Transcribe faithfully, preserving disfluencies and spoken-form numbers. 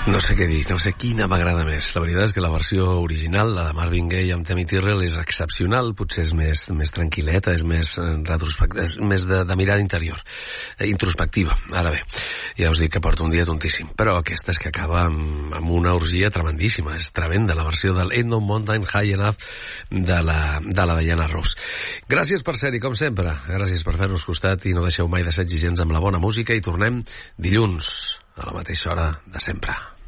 No sé què dir, no sé quina m'agrada més. La veritat és que la versió original, la de Marvin Gaye amb Tammy Terrell, és excepcional, potser és més, més tranquil·leta, és més retrospectiva, és més de, de mirada interior, eh, introspectiva. Ara bé, ja us dic que porto un dia tontíssim, però aquesta és que acaba amb, amb una orgia tremendíssima, és tremenda, la versió del Ain't No Mountain High Enough de la, de la Diana Ross. Gràcies per ser-hi, com sempre, gràcies per fer-nos costat i no deixeu mai de ser exigents amb la bona música i tornem dilluns a la mateixa hora de sempre.